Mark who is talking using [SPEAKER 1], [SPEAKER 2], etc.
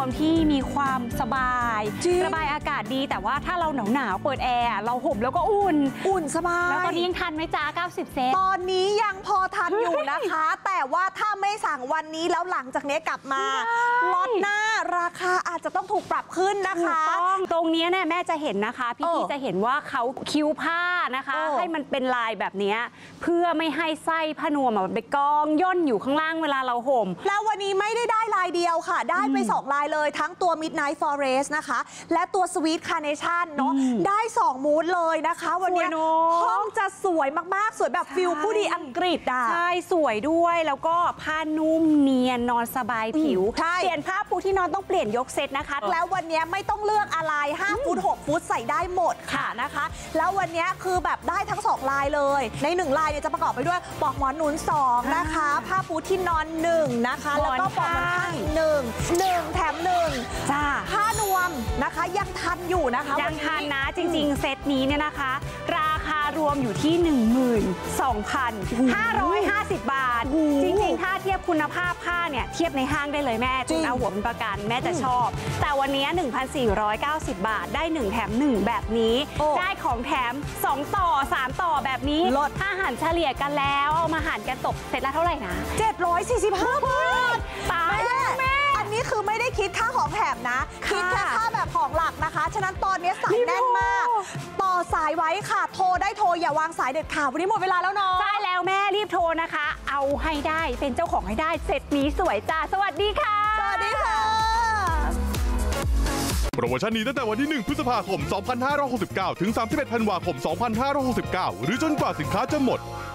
[SPEAKER 1] มที่มีความสบายระบายอากาศดีแต่ว่าถ้าเราหนาวเปิดแอร์เราห่มแล้วก็อุ่น
[SPEAKER 2] สบาย
[SPEAKER 1] แล้วตอนนี้ยังทันไหมจ๊ะ90 เซน
[SPEAKER 2] ตอนนี้ยังพอทันอยู่นะคะ แต่ว่าถ้าไม่สั่งวันนี้แล้วหลังจากนี้กลับมาล็อตหน้าราคาอาจจะต้องถูกปรับขึ้นนะคะ
[SPEAKER 1] ตรงนี้เนี่ยแม่จะเห็นนะคะพี่จะเห็นว่าเขาคิ้วผ้านะคะให้มันเป็นลายแบบนี้เพื่อไม่ให้ไส้ผ้านวมมันไปกองย่นอยู่ข้างล่างเวลาเราห่ม
[SPEAKER 2] แล้ววันนี้ไม่ได้ลายเดียวค่ะได้ไป2ลายเลยทั้งตัว Midnight Forest นะคะและตัว Sweet Carnation เนาะได้2มูดเลยนะคะวันนี้ห้องจะสวยมากๆสวยแบบฟิลผู้ดีอังกฤษอ่ะ
[SPEAKER 1] ใช่สวยด้วยแล้วก็ผ้านุ่มเนียนนอนสบายผิวเปลี่ยนผ้าปูที่นอนต้องเปลี่ยนยกเซตนะคะ
[SPEAKER 2] แล้ววันนี้ไม่ต้องเลือกอะไร5 ฟุต 6 ฟุตใส่ได้หมดค่ะนะคะแล้ววันนี้คือแบบได้ทั้ง2ลายเลยใน1ลายเนี่ยจะประกอบไปด้วยปลอกหมอนหนุน2นะคะผ้าปูที่นอน1นะคะแล้วก็ปลอกหมอนข้างอีก1แถม1
[SPEAKER 1] จ้า
[SPEAKER 2] ผ้านวมนะคะยังทันอยู่นะคะ
[SPEAKER 1] ยังทันนะจริงๆเซตนี้เนี่ยนะคะราคารวมอยู่ที่ 12,550 บาทจริงๆถ้าเทียบคุณภาพผ้าเนี่ยเทียบในห้างได้เลยแม่จริงเอาหัวเป็นประกันแม่จะชอบแต่วันนี้ 1,490 บาทได้1แถม1แบบนี้ได้ของแถม2ต่อ3ต่อแบบนี้ถ้าหันเฉลี่ยกันแล้วเอามาหันกันตกเสร็จแล้วเท่าไหร่นะ
[SPEAKER 2] 745 บาท
[SPEAKER 1] ตายแล้วแม่
[SPEAKER 2] อันนี้คือไม่ได้คิดค่าของแถมนะคิดแค่ค่าแบบของหลักนะคะฉะนั้นตอนนี้สายแน่นมากต่อสายไว้ค่ะโทรได้โทรอย่าวางสายเด็ดขาดวันนี้หมดเวลาแล้วเนาะ
[SPEAKER 1] ใช่แล้วแม่รีบโทรนะคะเอาให้ได้เป็นเจ้าของให้ได้เสร็จนี้สวยจ้าสวัสดีค่ะ
[SPEAKER 2] สวัสดีค่ะ
[SPEAKER 3] โปรโมชั่นนี้ตั้งแต่วันที่ 1 พฤษภาคม 2569 ถึง 31 ธันวาคม 2569 หรือจนกว่าสินค้าจะหมด